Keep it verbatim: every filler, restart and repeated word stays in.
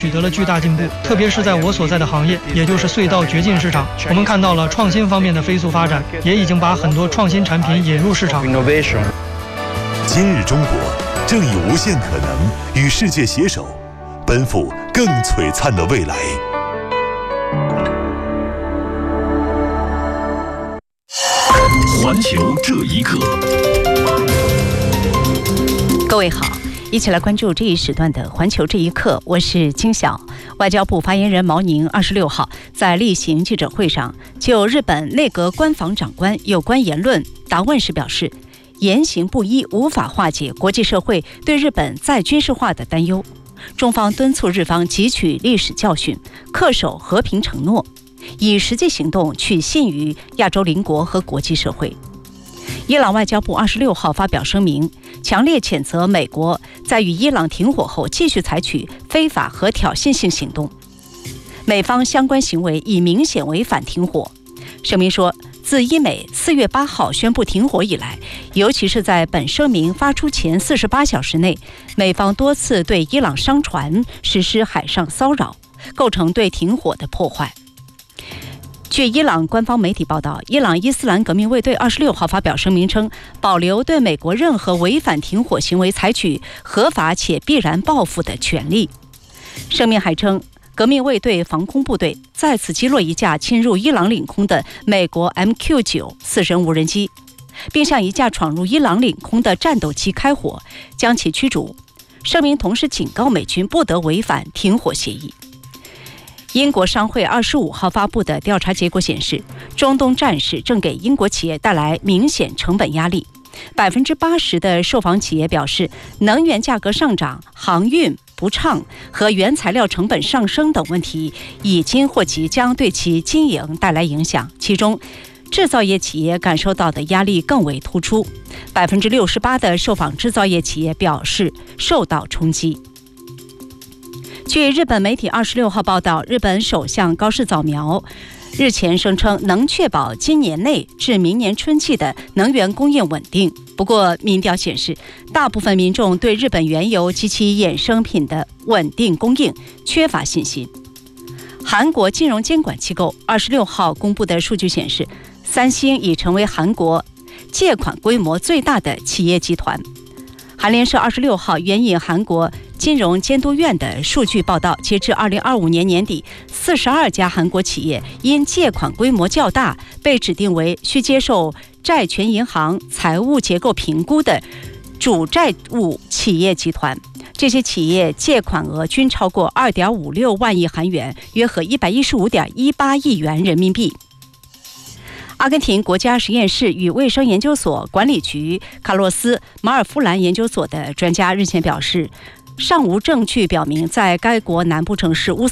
取得了巨大进步，特别是在我所在的行业，也就是隧道掘进市场，我们看到了创新方面的飞速发展，也已经把很多创新产品引入市场。 今日中国正以无限可能与世界携手，奔赴更璀璨的未来。 环球这一刻， 各位好，一起来关注这一时段的环球这一刻，我是金晓。外交部发言人毛宁二十六号在例行记者会上就日本内阁官房长官有关言论答问时表示，言行不一无法化解国际社会对日本再军事化的担忧，中方敦促日方汲取历史教训，恪守和平承诺，以实际行动去信于亚洲邻国和国际社会。伊朗外交部二十六号发表声明，强烈谴责美国在与伊朗停火后继续采取非法和挑衅性行动，美方相关行为已明显违反停火。声明说，自伊美四月八号宣布停火以来，尤其是在本声明发出前四十八小时内，美方多次对伊朗商船实施海上骚扰，构成对停火的破坏。据伊朗官方媒体报道，伊朗伊斯兰革命卫队二十六号发表声明称，保留对美国任何违反停火行为采取合法且必然报复的权利。声明还称，革命卫队防空部队再次击落一架侵入伊朗领空的美国 M Q 九 四神无人机，并向一架闯入伊朗领空的战斗机开火，将其驱逐。声明同时警告美军不得违反停火协议。英国商会二十五号发布的调查结果显示，中东战事正给英国企业带来明显成本压力。百分之八十的受访企业表示，能源价格上涨、航运不畅和原材料成本上升等问题已经或即将对其经营带来影响。其中，制造业企业感受到的压力更为突出。百分之六十八的受访制造业企业表示受到冲击。据日本媒体二十六号报道，日本首相高市早苗日前声称能确保今年内至明年春季的能源供应稳定。不过，民调显示，大部分民众对日本原油及其衍生品的稳定供应缺乏信心。韩国金融监管机构二十六号公布的数据显示，三星已成为韩国借款规模最大的企业集团。韩联社二十六号援引韩国金融监督院的数据报道，截至二零二五年年底，四十二家韩国企业因借款规模较大，被指定为需接受债权银行财务结构评估的主债务企业集团。这些企业借款额均超过二点五六万亿韩元，约合一百一十五点一八亿元人民币。阿根廷国家实验室与卫生研究所管理局卡洛斯马尔夫兰研究所的专家日前表示，尚无证据表明在该国南部城市乌